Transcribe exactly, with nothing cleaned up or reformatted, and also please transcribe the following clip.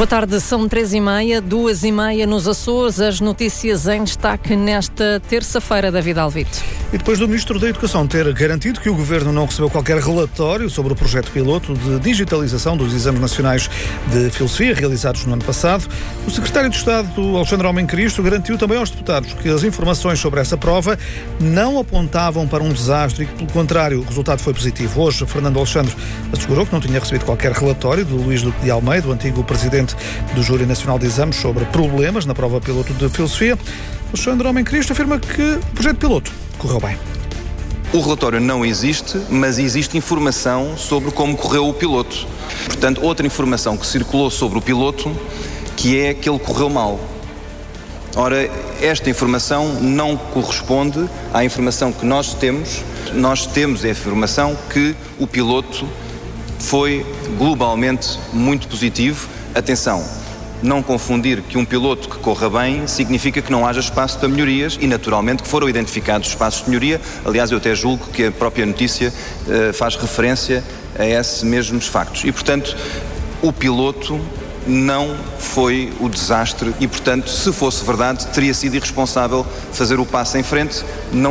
Boa tarde, são três e meia, duas e meia nos Açores, as notícias em destaque nesta terça-feira, David Alvito. E depois do Ministro da Educação ter garantido que o Governo não recebeu qualquer relatório sobre o projeto piloto de digitalização dos exames nacionais de filosofia realizados no ano passado, o Secretário de Estado, Alexandre Homem Cristo, garantiu também aos deputados que as informações sobre essa prova não apontavam para um desastre e que, pelo contrário, o resultado foi positivo. Hoje, Fernando Alexandre assegurou que não tinha recebido qualquer relatório de Luís Duque de Almeida, o antigo presidente do Júri Nacional de Exames, sobre problemas na prova piloto de filosofia. Alexandre Homem Cristo afirma que o projeto piloto correu bem. O relatório não existe, mas existe informação sobre como correu o piloto. Portanto, outra informação que circulou sobre o piloto, que é que ele correu mal. Ora, esta informação não corresponde à informação que nós temos. Nós temos a informação que o piloto foi globalmente muito positivo. Atenção, não confundir que um piloto que corra bem significa que não haja espaço para melhorias e, naturalmente, que foram identificados espaços de melhoria. Aliás, eu até julgo que a própria notícia uh, faz referência a esses mesmos factos. E, portanto, o piloto não foi o desastre e, portanto, se fosse verdade, teria sido irresponsável fazer o passo em frente. Não